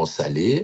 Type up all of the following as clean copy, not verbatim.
salé.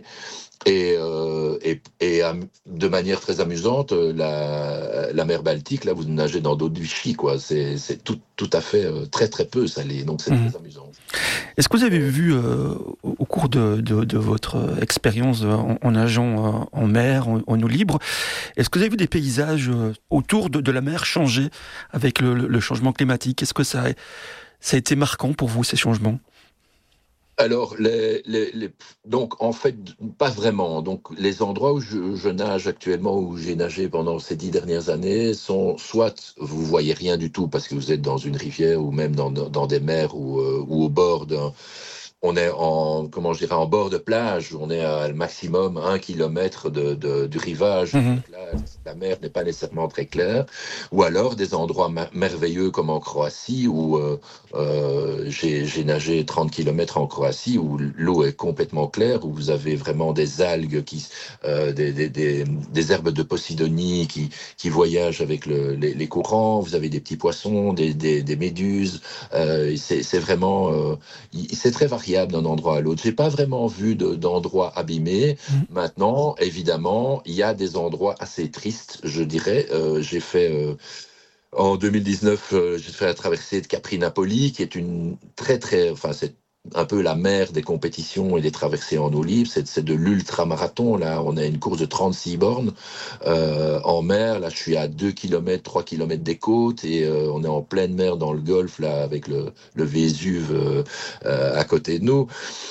De manière très amusante, la mer Baltique, là, vous nagez dans d'eau de Vichy, quoi. C'est tout à fait très très peu salé, donc c'est très amusant. Est-ce que vous avez vu au cours de votre expérience en nageant en mer, en eau libre, est-ce que vous avez vu des paysages autour de la mer changer avec le changement climatique? Est-ce que ça a été marquant pour vous, ces changements? Alors, donc en fait, pas vraiment. Donc, les endroits où je nage actuellement, où j'ai nagé pendant ces 10 dernières années, sont soit vous voyez rien du tout parce que vous êtes dans une rivière ou même dans des mers ou au bord d'un. On est comment je dirais, en bord de plage. On est à le maximum 1 kilomètre du rivage. Mhm. Donc là, la mer n'est pas nécessairement très claire. Ou alors des endroits merveilleux comme en Croatie où j'ai nagé 30 kilomètres en Croatie où l'eau est complètement claire, où vous avez vraiment des algues, des herbes de Posidonie qui voyagent avec les courants. Vous avez des petits poissons, des méduses. C'est vraiment, c'est très variable d'un endroit à l'autre. J'ai pas vraiment vu d'endroits abîmés. Maintenant, évidemment, il y a des endroits assez tristes, je dirais. J'ai fait en 2019, j'ai fait la traversée de Capri-Napoli, qui est une enfin, c'est un peu la mère des compétitions et des traversées en eau libre. C'est de l'ultra-marathon. Là, on a une course de 36 bornes en mer. Là, je suis à 2 km, 3 km des côtes et on est en pleine mer dans le Golfe, là, avec le Vésuve à côté de nous.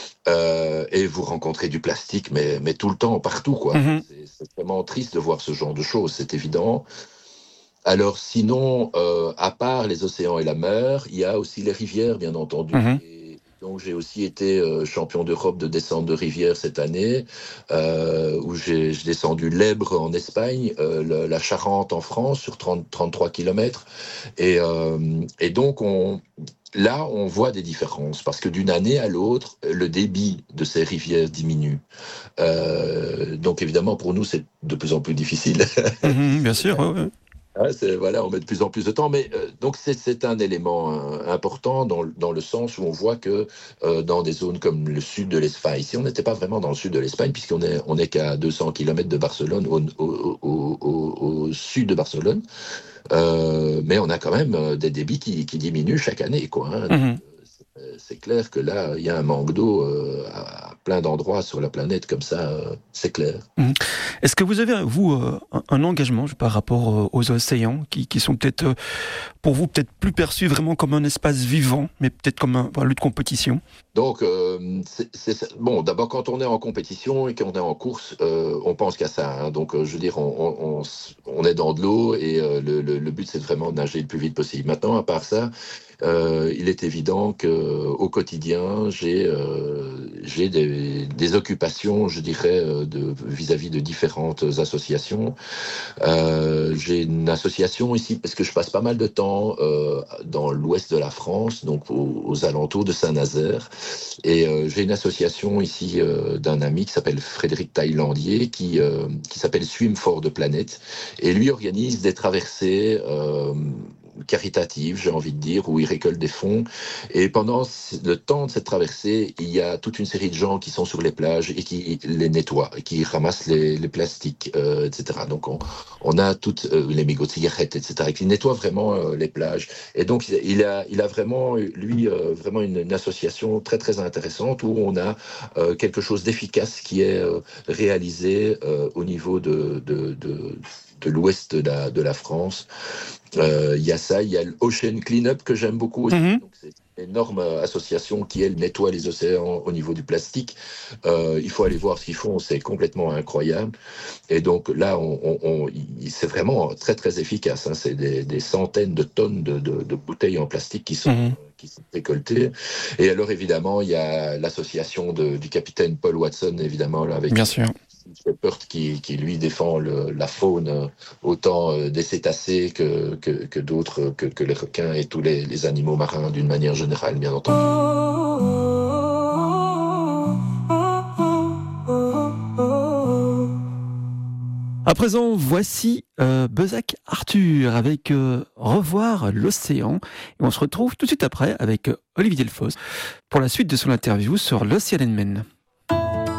Et vous rencontrez du plastique, mais tout le temps, partout, quoi. Mhm. C'est vraiment triste de voir ce genre de choses, c'est évident. Alors sinon, à part les océans et la mer, il y a aussi les rivières, bien entendu. Mhm. Et donc j'ai aussi été champion d'Europe de descente de rivière cette année, où j'ai descendu l'Ebre en Espagne, la Charente en France sur 33 kilomètres. Et donc là, on voit des différences, parce que d'une année à l'autre, le débit de ces rivières diminue. Donc évidemment, pour nous, c'est de plus en plus difficile. Mhm. Bien sûr, ouais, ouais. Ouais, voilà, on met de plus en plus de temps, mais donc c'est un élément important dans le sens où on voit que dans des zones comme le sud de l'Espagne, ici on n'était pas vraiment dans le sud de l'Espagne puisqu'on est qu'à 200 kilomètres de Barcelone, au sud de Barcelone, mais on a quand même des débits qui diminuent chaque année, quoi. Hein. Donc, Mhm. c'est clair que là, il y a un manque d'eau à plein d'endroits sur la planète comme ça, c'est clair. Mhm. Est-ce que vous avez, vous, un engagement par rapport aux océans qui sont peut-être, pour vous, peut-être plus perçus vraiment comme un espace vivant, mais peut-être comme un lieu de compétition? Donc, bon, d'abord, quand on est en compétition et qu'on est en course, on pense qu'à ça. Hein. Donc, je veux dire, on est dans de l'eau et le but, c'est vraiment de nager le plus vite possible. Maintenant, à part ça, il est évident qu'au quotidien, j'ai des occupations, je dirais, vis-à-vis de différentes associations. J'ai une association ici parce que je passe pas mal de temps dans l'ouest de la France, donc aux alentours de Saint-Nazaire. Et j'ai une association ici d'un ami qui s'appelle Frédéric Taillandier, qui s'appelle Swim for the Planet. Et lui organise des traversées caritatives, j'ai envie de dire, où il récolte des fonds. Et pendant le temps de cette traversée, il y a toute une série de gens qui sont sur les plages et qui les nettoient, et qui ramassent les plastiques, etc. Donc on a toutes les mégots de cigarettes, etc., qui nettoient vraiment les plages. Et donc il a vraiment, lui, vraiment une association très très intéressante où on a quelque chose d'efficace qui est réalisé au niveau de l'ouest de la France. Il y a ça, il y a l'Ocean Cleanup que j'aime beaucoup aussi. Mhm. Donc, c'est une énorme association qui, elle, nettoie les océans au niveau du plastique. Il faut aller voir ce qu'ils font, c'est complètement incroyable. Et donc là, c'est vraiment très, très efficace. Hein. C'est des centaines de tonnes de bouteilles en plastique Mhm. qui sont récoltées. Et alors, évidemment, il y a l'association du capitaine Paul Watson, évidemment, là, avec Bien sûr. Shepard qui lui défend la faune, autant des cétacés que d'autres, que les requins et tous les animaux marins d'une manière générale, bien entendu. À présent, voici Bezac Arthur avec Revoir l'océan. Et on se retrouve tout de suite après avec Olivier Delfosse pour la suite de son interview sur l'Ocean Man.